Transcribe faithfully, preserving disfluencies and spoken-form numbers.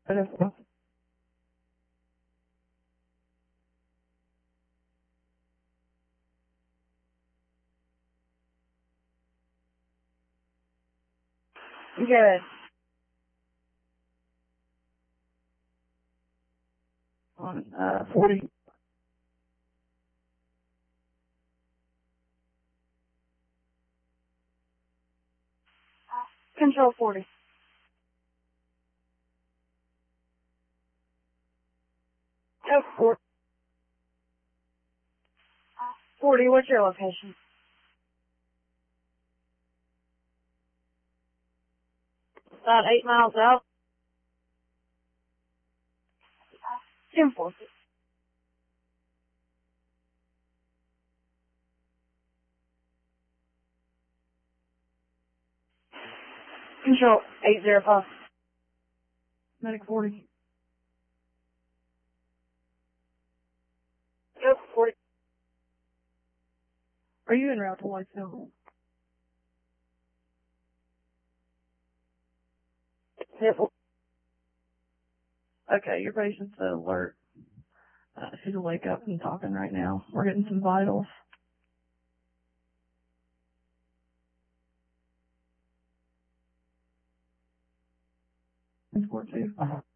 Good. On, uh, forty. Control forty. Oh, four. forty, what's your location? About eight miles out. ten four. Control eight zero five. Medic forty. Yep, forty. Are you en route to Whitesville? Yep. Okay, your patient's alert. Uh, she's awake up and talking right now. We're getting some vitals. four two.